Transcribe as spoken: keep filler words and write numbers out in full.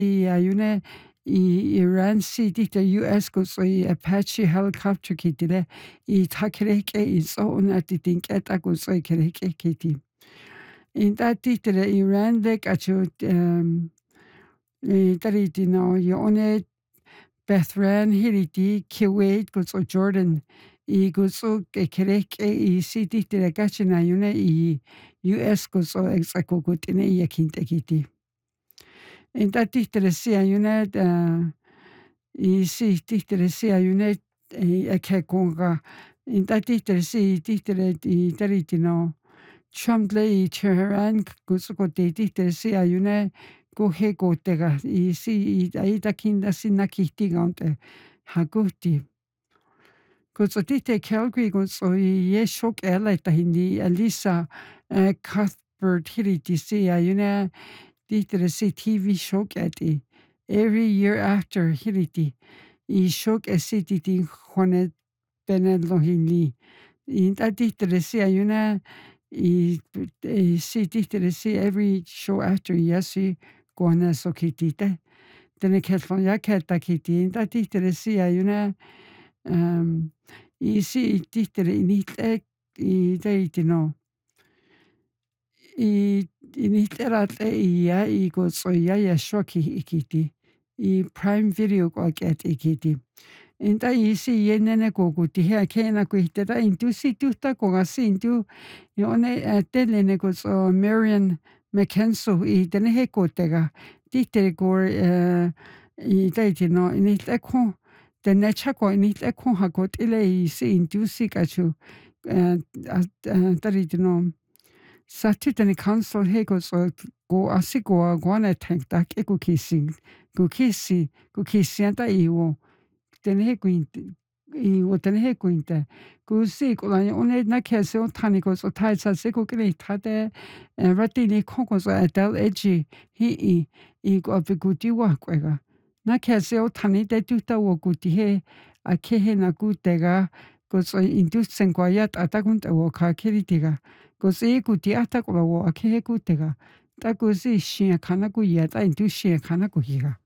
I ayune I Iran City the U S goes I Apache helicopter kitile I takereke I so unati think at a goes I kereke kitty. In that title Iran dek achut um tariti no yone Bethran hiriti Kuwait goes o Jordan I goes o kereke I city the gachina yune I U S goes o exako gut in a yakintekiti. In that title see a unit uh I si title see a unit a kekonga. In that title see title I taritino. Chamble I Tehran gosuko title see a unit go he go tega. I si I takinda sinakiti gante haguti. Gozo tite Calgary gozo ye shock ela tahindi Alisa Cuthbert hiriti see a unit title see T V shock at it. Every year after Hiriti, I shook a city di Juanet Benedlohini. In that Teresi Ayuna, I city Teresi every show after Yasi Guana Sokitite. Then a cat from Yakatakiti. In that Teresi Ayuna, um, I see titre in it, I didn't I initerat ia I go soya ya shoki ikiti. I prime video go get ikiti. Inta isi yenene go guti hea kena go hitera intu si tuta go gasi intu yone telene go so Marian McKenso I dene he go tega. Titere go I daiti no init ekho. The necha go init ekho ha go tile isi intu si kachu. Tariti no. Satutani council hegos go asigo guana tank dak ego kissing go kissi go kissianta iwo tenequint iwo tenequinte go si go one na kese o tanicos o taisa seco gritade ratini cocos adel edgy he I go abiguti wakwega na kese o tani de tuta wo guti he a kehe na gutega goes inducing guayat atagunt a woka kiritiga. Goes e guti atakwa wo a kehe gutega. That goes is she a kanaguya, I do she a kanaguhiga.